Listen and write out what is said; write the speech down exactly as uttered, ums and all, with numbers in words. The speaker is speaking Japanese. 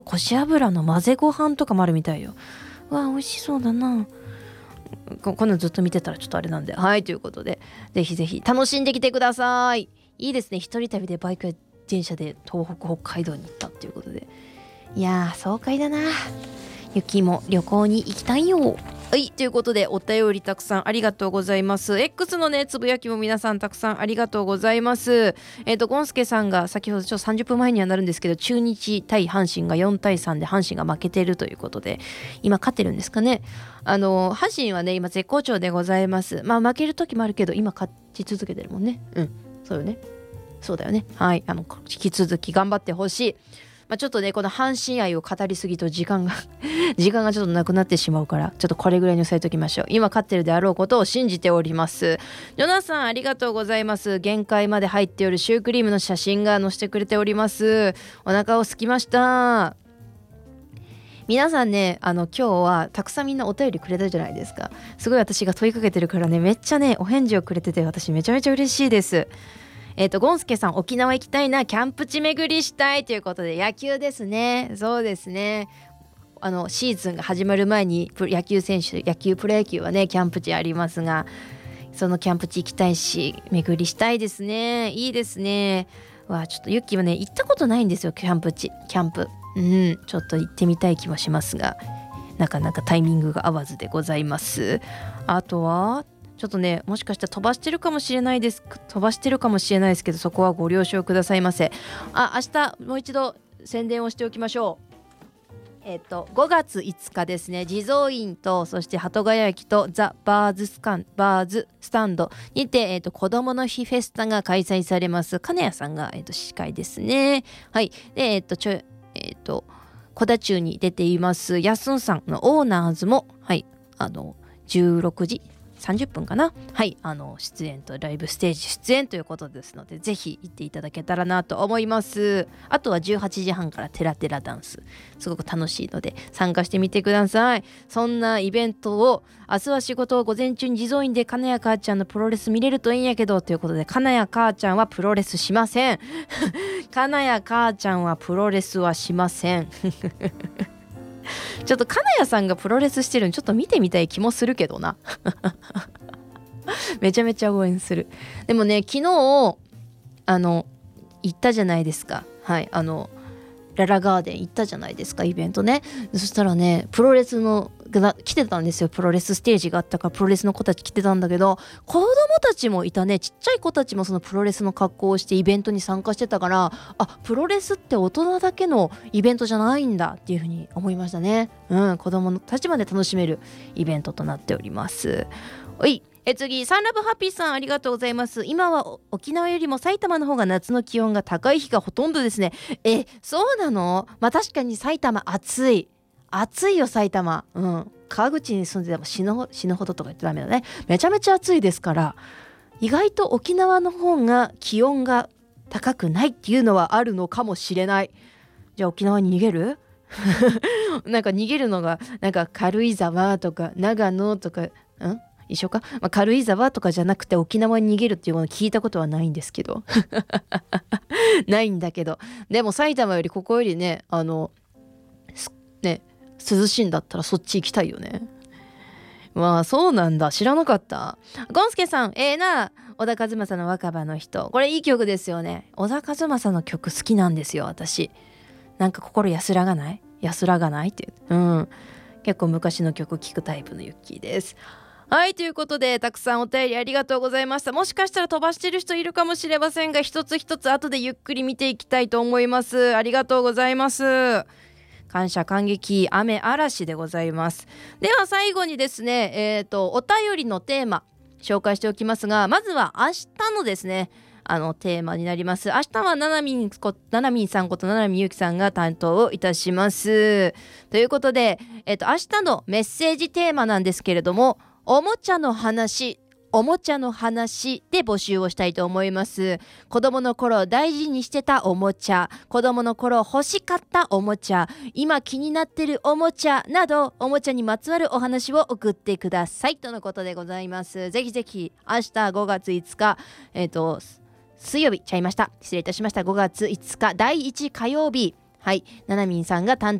こし油の混ぜご飯とかもあるみたいよ。うわ美味しそうだな。ここのずっと見てたらちょっとあれなんで、はいということでぜひぜひ楽しんできてください。いいですね、一人旅でバイクや電車で東北北海道に行ったっていうことで、いやー爽快だな。ゆきも旅行に行きたいよ。はいということでお便りたくさんありがとうございます。 X のねつぶやきも皆さんたくさんありがとうございます。えっ、ー、とゴンスケさんが先ほどちょっとさんじゅっぷんまえにはなるんですけど、中日対阪神がよんたいさんで阪神が負けてるということで、今勝ってるんですかね。あの阪神はね今絶好調でございます。まあ負ける時もあるけど今勝ち続けてるもんね。うんそうよね、そうだよね。はい、あの引き続き頑張ってほしい。まあ、ちょっとねこの阪神愛を語りすぎと時間が時間がちょっとなくなってしまうから、ちょっとこれぐらいに抑えておきましょう。今勝ってるであろうことを信じております。ジョナさんありがとうございます。限界まで入っておるシュークリームの写真が載せてくれております。お腹を空きました。皆さんね、あの今日はたくさんみんなお便りくれたじゃないですか。すごい私が問いかけてるからね、めっちゃねお返事をくれてて、私めちゃめちゃ嬉しいです。えっとゴンスケさん、沖縄行きたいな、キャンプ地巡りしたいということで、野球ですね。そうですね、あのシーズンが始まる前に野球選手、野球プロ野球はねキャンプ地ありますが、そのキャンプ地行きたいし巡りしたいですね。いいですね。わちょっとユッキーはね行ったことないんですよ、キャンプ地キャンプ。うんちょっと行ってみたい気もしますが、なかなかタイミングが合わずでございます。あとはちょっとねもしかしたら飛ばしてるかもしれないです飛ばしてるかもしれないですけど、そこはご了承くださいませ。あ明日もう一度宣伝をしておきましょう。えっとごがついつかですね、地蔵院とそして鳩ヶ谷駅とザ・バーズスカンバーズスタンドにて、えっと子どもの日フェスタが開催されます。金谷さんが、えっと司会ですね。はいでえっとちょえっと小田中に出ていますやすんさんのオーナーズも、はいあのじゅうろくじさんじゅっぷんかな、はいあの出演とライブステージ出演ということですので、ぜひ行っていただけたらなと思います。あとはじゅうはちじはんからテラテラダンス、すごく楽しいので参加してみてください。そんなイベントを明日は仕事を午前中に地蔵院で金谷母ちゃんのプロレス見れるといいんやけどということで、金谷母ちゃんはプロレスしません金谷母ちゃんはプロレスはしませんちょっと金谷さんがプロレスしてるのちょっと見てみたい気もするけどなめちゃめちゃ応援する。でもね昨日あの行ったじゃないですか。はいあのララガーデン行ったじゃないですか、イベントね。そしたらねプロレスのが来てたんですよ。プロレスステージがあったからプロレスの子たち来てたんだけど、子供たちもいたね。ちっちゃい子たちもそのプロレスの格好をしてイベントに参加してたから、あプロレスって大人だけのイベントじゃないんだっていうふうに思いましたね。うん子供の立場で楽しめるイベントとなっております。おいえ次サンラブハッピーさんありがとうございます。今は沖縄よりも埼玉の方が夏の気温が高い日がほとんどですね。えそうなの？まあ確かに埼玉暑い暑いよ埼玉。うん川口に住んでても死ぬ、死ぬほどとか言ってダメだね。めちゃめちゃ暑いですから、意外と沖縄の方が気温が高くないっていうのはあるのかもしれない。じゃあ沖縄に逃げるなんか逃げるのがなんか軽井沢とか長野とかん一緒か、まあ、軽井沢とかじゃなくて沖縄に逃げるっていうのを聞いたことはないんですけどないんだけど、でも埼玉よりここよりねあのね涼しいんだったらそっち行きたいよね。まあそうなんだ、知らなかった。ゴンスケさんええー、な小田和正の若葉の人、これいい曲ですよね。小田和正の曲好きなんですよ私。なんか心安らがない安らがないってうん結構昔の曲聴くタイプのユッキーです。はいということでたくさんお便りありがとうございました。もしかしたら飛ばしてる人いるかもしれませんが、一つ一つ後でゆっくり見ていきたいと思います。ありがとうございます。感謝感激雨嵐でございます。では最後にですねえーとお便りのテーマ紹介しておきますが、まずは明日のですねあのテーマになります。明日はななみんこななみんさんことななみゆきさんが担当をいたします。ということで、えーと明日のメッセージテーマなんですけれども、おもちゃの話おもちゃの話で募集をしたいと思います。子供の頃大事にしてたおもちゃ、子供の頃欲しかったおもちゃ、今気になってるおもちゃなど、おもちゃにまつわるお話を送ってくださいとのことでございます。ぜひぜひ明日ごがついつかえっと水曜日ちゃいました失礼いたしましたごがついつかだいいち火曜日はい、ななみんさんが担